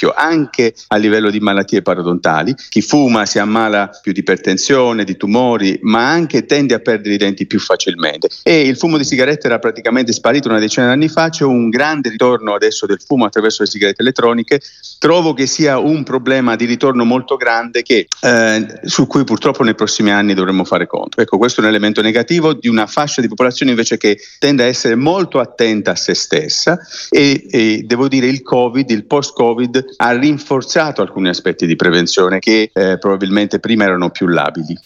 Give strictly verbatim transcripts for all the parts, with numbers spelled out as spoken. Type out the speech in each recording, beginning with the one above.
rischio anche a livello di malattie parodontali. Chi fuma si ammala più di ipertensione, di tumori, ma anche tende a perdere i denti più facilmente. E il fumo di sigarette era praticamente sparito una decina di anni fa, c'è un grande ritorno adesso del fumo attraverso le sigarette elettroniche. Trovo che sia un problema di ritorno molto grande che, eh, su cui purtroppo nei prossimi anni dovremmo fare conto. Ecco, questo è un elemento negativo di una fascia di popolazione invece che tende a essere molto attenta a se stessa e, e devo dire il Covid, il post-Covid ha rinforzato alcuni aspetti di prevenzione che eh, probabilmente prima erano più labili.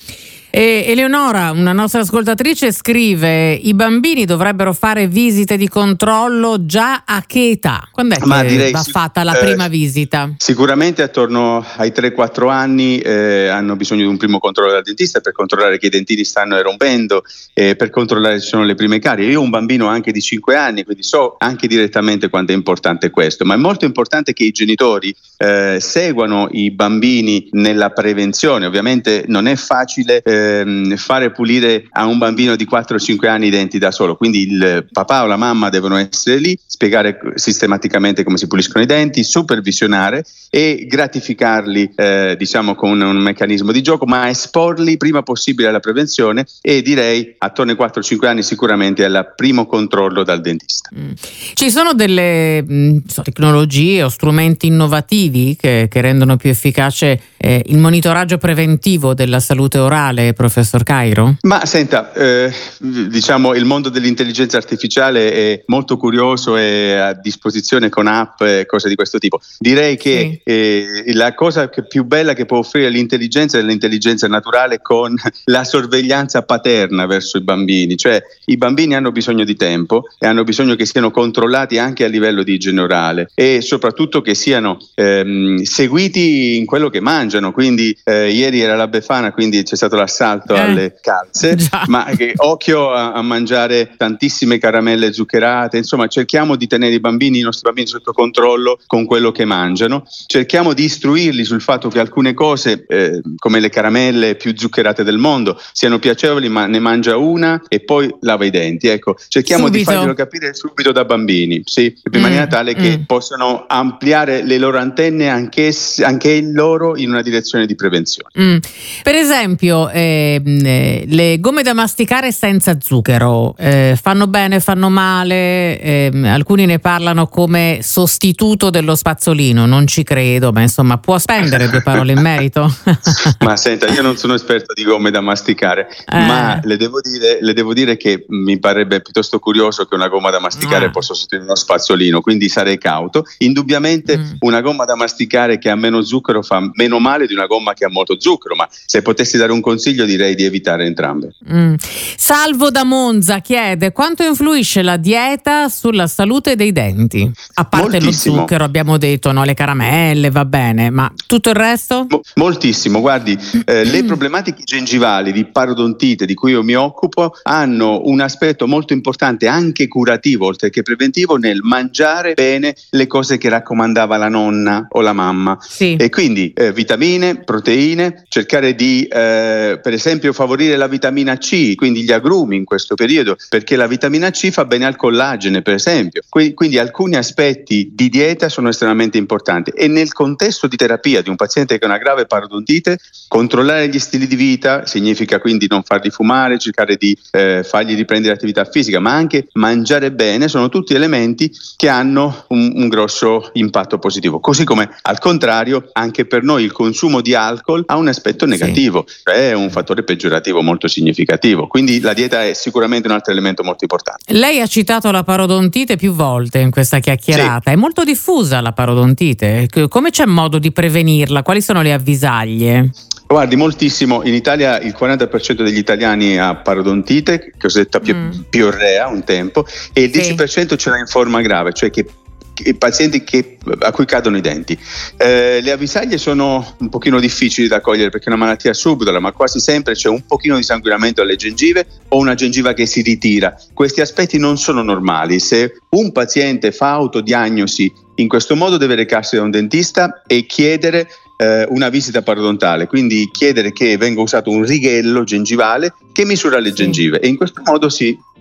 E Eleonora, una nostra ascoltatrice, scrive: i bambini dovrebbero fare visite di controllo già a che età? Quando è Ma che direi, va fatta la eh, prima visita? Sicuramente attorno ai tre quattro anni eh, hanno bisogno di un primo controllo dal dentista per controllare che i dentini stanno erompendo, eh, per controllare se ci sono le prime carie. Io ho un bambino anche di cinque anni, quindi so anche direttamente quanto è importante questo, ma è molto importante che i genitori eh, seguano i bambini nella prevenzione. Ovviamente non è facile eh, fare pulire a un bambino di quattro cinque anni i denti da solo, quindi il papà o la mamma devono essere lì, spiegare sistematicamente come si puliscono i denti, supervisionare e gratificarli eh, diciamo con un meccanismo di gioco, ma esporli prima possibile alla prevenzione e direi attorno ai quattro cinque anni sicuramente al primo controllo dal dentista. Mm. Ci sono delle mh, so, tecnologie o strumenti innovativi che, che rendono più efficace eh, il monitoraggio preventivo della salute orale, professor Cairo? Ma senta, eh, diciamo il mondo dell'intelligenza artificiale è molto curioso e a disposizione con app e cose di questo tipo. Direi che sì. eh, la cosa che più bella che può offrire l'intelligenza è l'intelligenza naturale con la sorveglianza paterna verso i bambini, cioè i bambini hanno bisogno di tempo e hanno bisogno che siano controllati anche a livello di igiene orale e soprattutto che siano ehm, seguiti in quello che mangiano, quindi eh, ieri era la Befana, quindi c'è stato l'assalto eh, alle calze, già. ma che occhio a, a mangiare tantissime caramelle zuccherate, insomma cerchiamo di tenere i bambini, i nostri bambini sotto controllo con quello che mangiano, cerchiamo di istruirli sul fatto che alcune cose eh, come le caramelle più zuccherate del mondo siano piacevoli, ma ne mangia una e poi lava i denti, ecco, cerchiamo subito. di farglielo capire subito da bambini, sì, in maniera mm, tale mm. che possano ampliare le loro antenne anche, anche loro in una direzione di prevenzione. Mm. Per esempio eh, le gomme da masticare senza zucchero eh, fanno bene, fanno male, eh, alcuni ne parlano come sostituto dello spazzolino, non ci credo, ma insomma può spendere due parole in merito? Ma senta, io non sono esperto di gomme da masticare, eh. ma le devo dire, le devo dire che mi parebbe piuttosto curioso che una gomma da masticare ah. possa sostituire uno spazzolino, quindi sarei cauto. Indubbiamente mm. una gomma da masticare che ha meno zucchero fa meno male di una gomma che ha molto zucchero, ma se potessi dare un consiglio direi di evitare entrambe. Mm. Salvo da Monza chiede: quanto influisce la dieta sulla salute dei denti? A parte Moltissimo. Lo zucchero, abbiamo detto, no, le caramelle, va bene, ma tutto il resto? Mo- moltissimo, guardi, eh, le problematiche gengivali di parodontite di cui io mi occupo hanno un aspetto molto importante, anche curativo oltre che preventivo, nel mangiare bene le cose che raccomandava la nonna o la mamma. Sì. E quindi eh, vitamine, proteine, cercare di eh, per esempio favorire la vitamina C, quindi gli agrumi in questo periodo, perché la vitamina C fa bene al collagene per esempio. Quindi, quindi alcuni aspetti di dieta sono estremamente importanti e nel contesto di terapia di un paziente che ha una grave parodontite, controllare gli stili di vita significa quindi non farli fumare, cercare di eh, fargli riprendere attività fisica, ma anche mangiare bene, sono tutti elementi che hanno un, un grosso impatto positivo. Così come al contrario anche per noi il consumo di alcol ha un aspetto negativo, sì. cioè è un fattore peggiorativo molto significativo, quindi la dieta è sicuramente un altro elemento molto importante. Lei ha citato la parodontite più volte in questa chiacchierata, sì. È molto diffusa la parodontite, come c'è modo di prevenirla? Quali sono le avvisaglie? Guardi, moltissimo, in Italia il quaranta per cento degli italiani ha parodontite, cosiddetta mm. piorrea un tempo, e il dieci per cento sì. ce l'ha in forma grave, cioè che i pazienti che, a cui cadono i denti. Eh, le avvisaglie sono un pochino difficili da cogliere perché è una malattia subdola, ma quasi sempre c'è un pochino di sanguinamento alle gengive o una gengiva che si ritira. Questi aspetti non sono normali. Se un paziente fa autodiagnosi in questo modo deve recarsi da un dentista e chiedere eh, una visita parodontale, quindi chiedere che venga usato un righello gengivale che misura le gengive e in questo modo si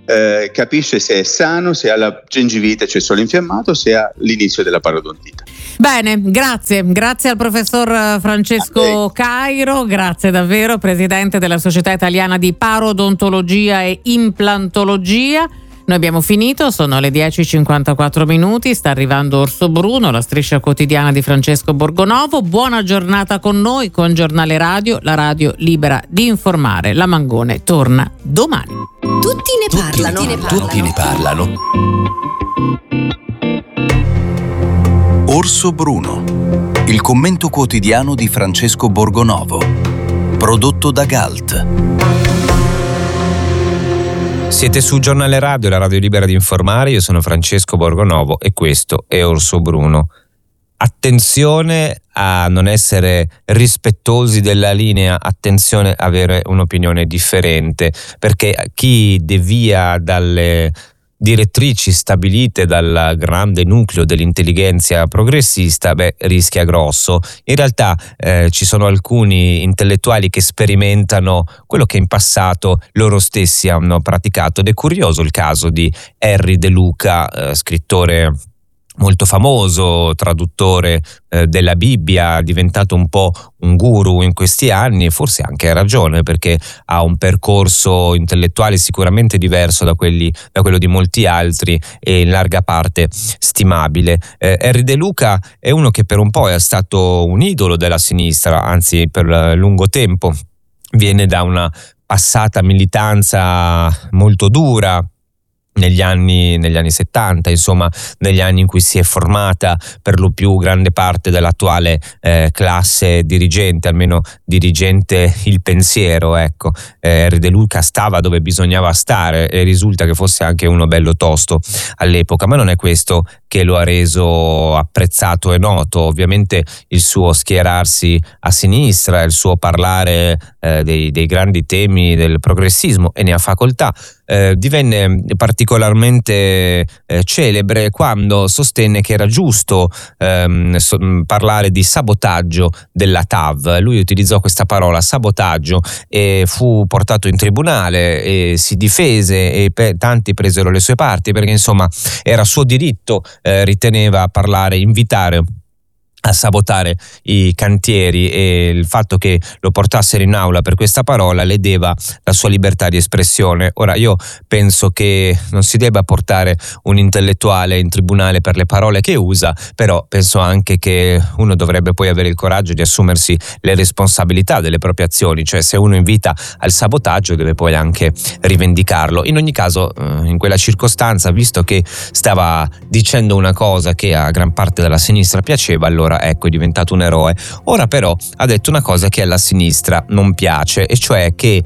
eh, capisce se è sano, se ha la gengivite, cioè solo infiammato, se ha l'inizio della parodontite. Bene, grazie, grazie al professor Francesco Cairo, grazie davvero, presidente della Società Italiana di Parodontologia e Implantologia. Noi abbiamo finito, sono le dieci e cinquantaquattro minuti, sta arrivando Orso Bruno, la striscia quotidiana di Francesco Borgonovo. Buona giornata con noi, con Giornale Radio, la radio libera di informare. La Mangone torna domani. Tutti ne parlano. Tutti ne parlano. Tutti ne parlano. Orso Bruno, il commento quotidiano di Francesco Borgonovo, prodotto da Galt. Siete su Giornale Radio, la radio libera di informare. Io sono Francesco Borgonovo e questo è Orso Bruno. Attenzione a non essere rispettosi della linea, attenzione a avere un'opinione differente, perché chi devia dalle direttrici stabilite dal grande nucleo dell'intelligenza progressista, beh, rischia grosso. In realtà eh, ci sono alcuni intellettuali che sperimentano quello che in passato loro stessi hanno praticato, ed è curioso il caso di Henry De Luca, eh, scrittore molto famoso, traduttore eh, della Bibbia, diventato un po' un guru in questi anni, e forse anche ha ragione, perché ha un percorso intellettuale sicuramente diverso da quelli da quello di molti altri e in larga parte stimabile. Eh, Henry De Luca è uno che per un po' è stato un idolo della sinistra, anzi per lungo tempo. Viene da una passata militanza molto dura negli anni, negli anni settanta, insomma negli anni in cui si è formata per lo più grande parte dell'attuale eh, classe dirigente, almeno dirigente il pensiero, ecco. eh, Henry De Luca stava dove bisognava stare e risulta che fosse anche uno bello tosto all'epoca, ma non è questo che lo ha reso apprezzato e noto. Ovviamente il suo schierarsi a sinistra, il suo parlare eh, dei, dei grandi temi del progressismo, e ne ha facoltà, eh, divenne particolarmente eh, celebre quando sostenne che era giusto ehm, so, parlare di sabotaggio della T A V. Lui utilizzò questa parola, sabotaggio, e fu portato in tribunale e si difese, e pe- tanti presero le sue parti, perché insomma era suo diritto, eh, riteneva, parlare, invitare a sabotare i cantieri, e il fatto che lo portassero in aula per questa parola ledeva la sua libertà di espressione. Ora, io penso che non si debba portare un intellettuale in tribunale per le parole che usa, però penso anche che uno dovrebbe poi avere il coraggio di assumersi le responsabilità delle proprie azioni, cioè se uno invita al sabotaggio deve poi anche rivendicarlo. In ogni caso, in quella circostanza, visto che stava dicendo una cosa che a gran parte della sinistra piaceva, allora ecco, è diventato un eroe. Ora però ha detto una cosa che alla sinistra non piace, e cioè che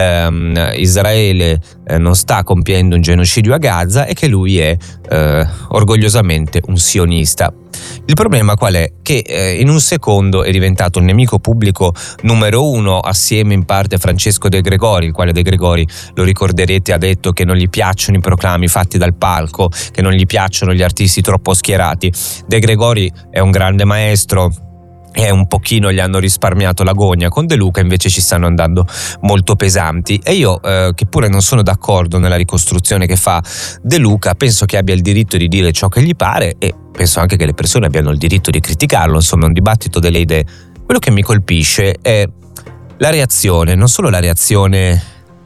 ehm, Israele eh, non sta compiendo un genocidio a Gaza e che lui è eh, orgogliosamente un sionista. Il problema qual è? Che eh, in un secondo è diventato un nemico pubblico numero uno, assieme in parte a Francesco De Gregori, il quale De Gregori, lo ricorderete, ha detto che non gli piacciono i proclami fatti dal palco, che non gli piacciono gli artisti troppo schierati. De Gregori è un grande maestro e un pochino gli hanno risparmiato l'agonia. Con De Luca invece ci stanno andando molto pesanti, e io eh, che pure non sono d'accordo nella ricostruzione che fa De Luca, penso che abbia il diritto di dire ciò che gli pare, e penso anche che le persone abbiano il diritto di criticarlo, insomma è un dibattito delle idee. Quello che mi colpisce è la reazione, non solo la reazione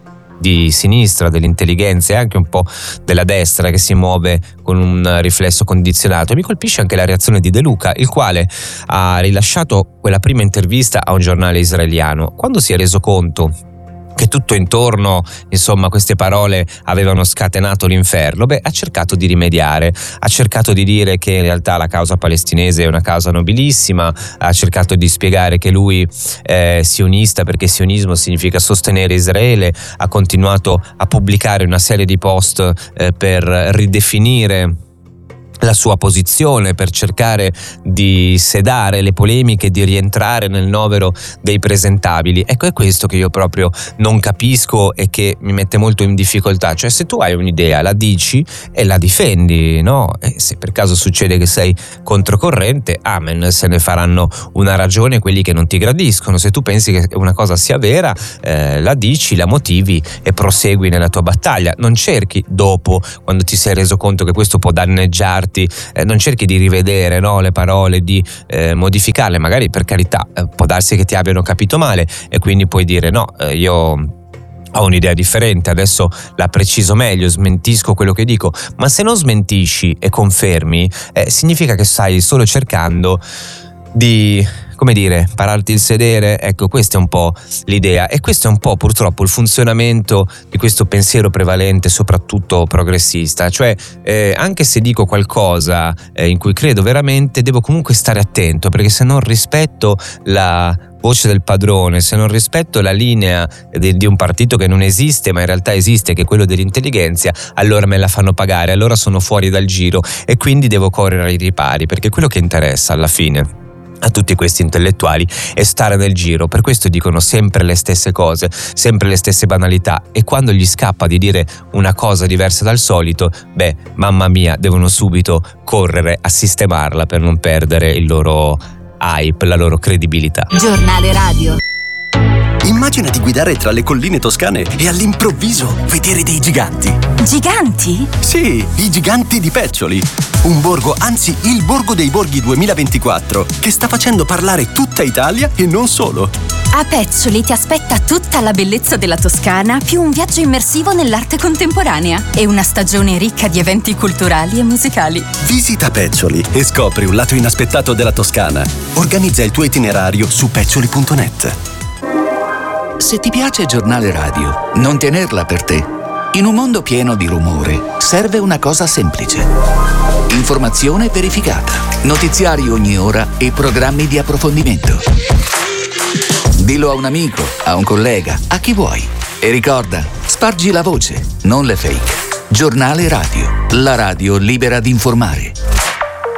di sinistra, dell'intelligenza e anche un po' della destra che si muove con un riflesso condizionato. Mi colpisce anche la reazione di De Luca, il quale ha rilasciato quella prima intervista a un giornale israeliano quando si è reso conto che tutto intorno, insomma, queste parole avevano scatenato l'inferno. Beh, ha cercato di rimediare, ha cercato di dire che in realtà la causa palestinese è una causa nobilissima, ha cercato di spiegare che lui è sionista perché sionismo significa sostenere Israele, ha continuato a pubblicare una serie di post eh, per ridefinire la sua posizione, per cercare di sedare le polemiche, di rientrare nel novero dei presentabili. Ecco, è questo che io proprio non capisco e che mi mette molto in difficoltà. Cioè, se tu hai un'idea, la dici e la difendi, no? E se per caso succede che sei controcorrente, amen, se ne faranno una ragione quelli che non ti gradiscono. Se tu pensi che una cosa sia vera, eh, la dici, la motivi e prosegui nella tua battaglia. Non cerchi dopo, quando ti sei reso conto che questo può danneggiarti, Eh, non cerchi di rivedere, no, le parole, di eh, modificarle. Magari, per carità, eh, può darsi che ti abbiano capito male e quindi puoi dire no, eh, io ho un'idea differente, adesso la preciso meglio, smentisco quello che dico. Ma se non smentisci e confermi, eh, significa che stai solo cercando di, come dire, pararti il sedere. Ecco, questa è un po' l'idea, e questo è un po' purtroppo il funzionamento di questo pensiero prevalente, soprattutto progressista. Cioè, eh, anche se dico qualcosa eh, in cui credo veramente, devo comunque stare attento, perché se non rispetto la voce del padrone, se non rispetto la linea di, di un partito che non esiste ma in realtà esiste, che è quello dell'intelligenza, allora me la fanno pagare, allora sono fuori dal giro e quindi devo correre ai ripari, perché quello che interessa alla fine a tutti questi intellettuali è stare nel giro. Per questo dicono sempre le stesse cose, sempre le stesse banalità, e quando gli scappa di dire una cosa diversa dal solito, beh, mamma mia, devono subito correre a sistemarla per non perdere il loro hype, la loro credibilità. Giornale radio. Immagina di guidare tra le colline toscane e all'improvviso vedere dei giganti. Giganti? Sì, i giganti di Peccioli. Un borgo, anzi il Borgo dei Borghi duemilaventiquattro, che sta facendo parlare tutta Italia e non solo. A Peccioli ti aspetta tutta la bellezza della Toscana, più un viaggio immersivo nell'arte contemporanea e una stagione ricca di eventi culturali e musicali. Visita Peccioli e scopri un lato inaspettato della Toscana. Organizza il tuo itinerario su peccioli punto net. Se ti piace Giornale Radio, non tenerla per te. In un mondo pieno di rumore, serve una cosa semplice. Informazione verificata, notiziari ogni ora e programmi di approfondimento. Dillo a un amico, a un collega, a chi vuoi. E ricorda, spargi la voce, non le fake. Giornale Radio, la radio libera di informare.